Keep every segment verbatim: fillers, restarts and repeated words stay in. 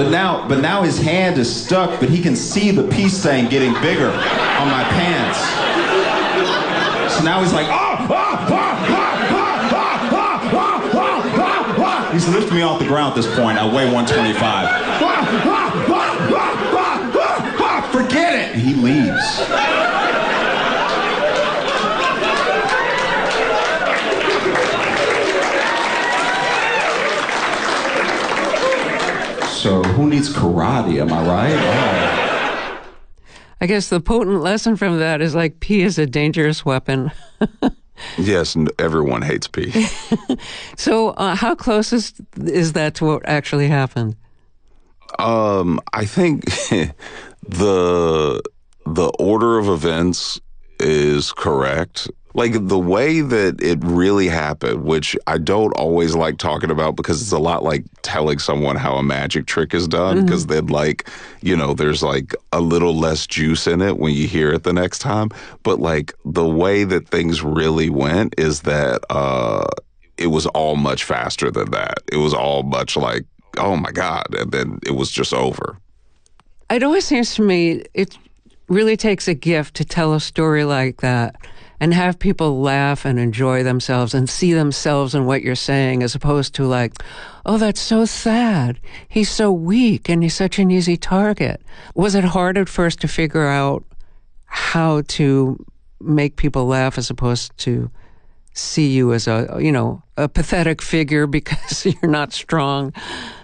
But now, but now his hand is stuck, but he can see the peace sign getting bigger on my pants. So now he's like, ah, ah, ah, ah, ah, ah, ah, ah, ah, ah. He's lifting me off the ground at this point. I weigh one twenty-five. Ah, ah, ah, ah, ah, ah, ah, forget it. And he leaves. So who needs karate, am I right? Oh. I guess the potent lesson from that is like pee is a dangerous weapon. Yes, everyone hates pee. So uh, how close is, is that to what actually happened? Um, I think the the order of events is correct. Like the way that it really happened, which I don't always like talking about because it's a lot like telling someone how a magic trick is done, because mm-hmm. then like, you know, there's like a little less juice in it when you hear it the next time. But like the way that things really went is that uh, it was all much faster than that. It was all much like, oh my God, and then it was just over. It always seems to me it really takes a gift to tell a story like that and have people laugh and enjoy themselves and see themselves in what you're saying, as opposed to like, oh, that's so sad. He's so weak and he's such an easy target. Was it hard at first to figure out how to make people laugh as opposed to see you as a, you know, a pathetic figure because you're not strong?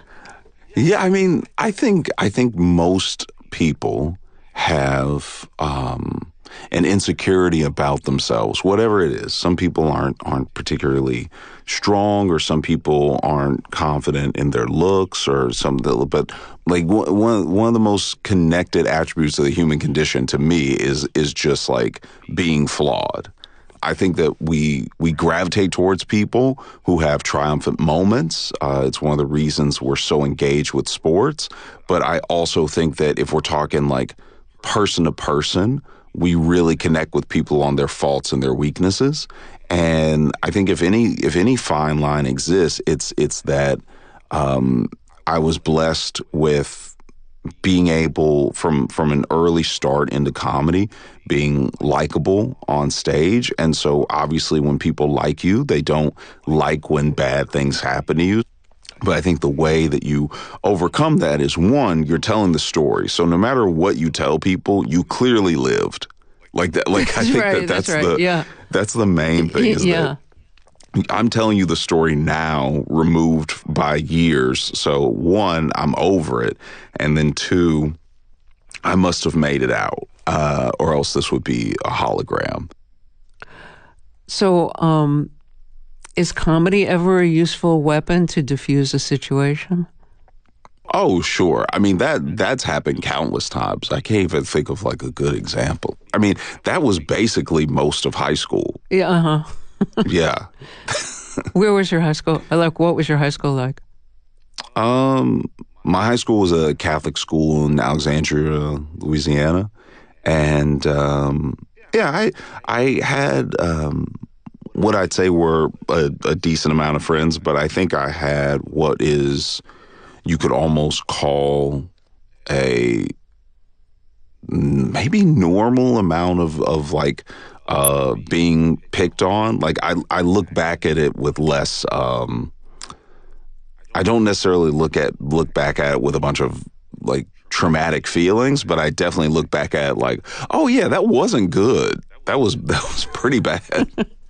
Yeah, I mean, I think I think most people have um, an insecurity about themselves, whatever it is. Some people aren't aren't particularly strong, or some people aren't confident in their looks, or something. But like one one of the most connected attributes of the human condition to me is is just like being flawed. I think that we we gravitate towards people who have triumphant moments. Uh, it's one of the reasons we're so engaged with sports. But I also think that if we're talking like person to person, we really connect with people on their faults and their weaknesses. And I think if any if any fine line exists, it's it's that um, I was blessed with being able, from from an early start into comedy, being likable on stage. And so obviously when people like you, they don't like when bad things happen to you. But I think the way that you overcome that is, one, you're telling the story. So no matter what you tell people, you clearly lived. Like that. Like I think right, that that's, that's right. the yeah. that's the main thing. Is yeah. that I'm telling you the story now, removed by years. So one, I'm over it, and then two, I must have made it out, uh, or else this would be a hologram. So, um, is comedy ever a useful weapon to diffuse a situation? Oh, sure. I mean, that that's happened countless times. I can't even think of like a good example. I mean, that was basically most of high school. Yeah, uh-huh. Yeah. Where was your high school? Like, what was your high school like? Um, my high school was a Catholic school in Alexandria, Louisiana. And, um, yeah, I, I had, um, what I'd say were a, a decent amount of friends, but I think I had what is, you could almost call a maybe normal amount of, of like, Uh, being picked on. Like I, I look back at it with less. Um, I don't necessarily look at look back at it with a bunch of like traumatic feelings, but I definitely look back at it like, oh yeah, that wasn't good. That was that was pretty bad.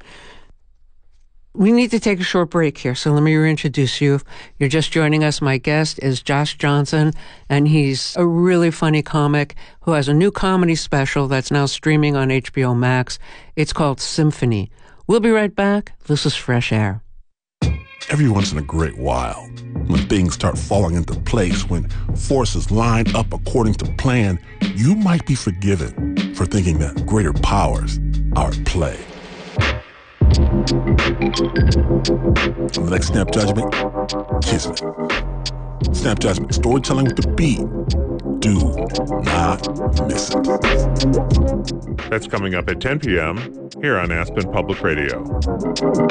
We need to take a short break here, so let me reintroduce you. You're just joining us. My guest is Josh Johnson, and he's a really funny comic who has a new comedy special that's now streaming on H B O Max. It's called Symphony. We'll be right back. This is Fresh Air. Every once in a great while, when things start falling into place, when forces line up according to plan, you might be forgiven for thinking that greater powers are at play. On the next Snap Judgment, Kismet. Snap Judgment, storytelling with the beat. Do not miss it. That's coming up at ten p.m. here on Aspen Public Radio.